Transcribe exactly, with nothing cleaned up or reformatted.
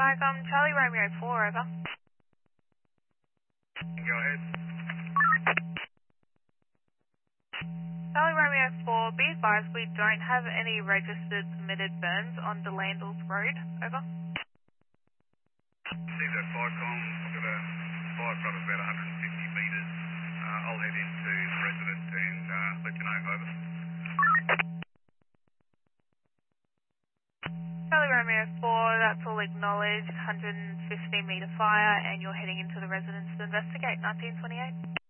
Vicom, Charlie Romeo four, over. Go ahead. Charlie Romeo four, be advised we don't have any registered permitted burns on Delandles Road, over. C Z Vicom, I've got a fire front of about one hundred fifty metres. Uh, I'll head into the resident and uh, let you know, over. Charlie Romeo four, that's all acknowledged, one hundred fifty metre fire, and you're heading into the residence to investigate, nineteen twenty-eight.